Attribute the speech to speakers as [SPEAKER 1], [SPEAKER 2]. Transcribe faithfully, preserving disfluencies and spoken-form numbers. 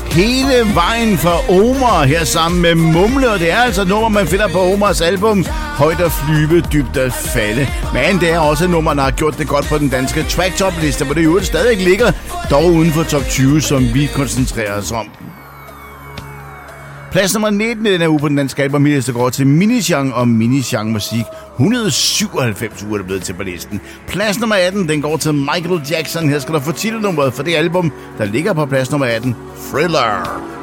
[SPEAKER 1] Hele vejen fra Omar her sammen med Mumle, og det er altså et nummer, man finder på Omars album Højt at flyve, dybt at falde. Men det er også et nummer, der har gjort det godt på den danske track-top-liste, hvor det jo stadig ligger, dog uden for top tyve, som vi koncentrerer os om. Plads nummer nitten i den her uge på den danske albumliste går til Minichang og Minichang Musik. et hundrede og syvoghalvfems uger er det blevet til på listen. Plads nummer atten, den går til Michael Jackson. Her skal du få titelnummeret for det album, der ligger på plads nummer atten, Thriller.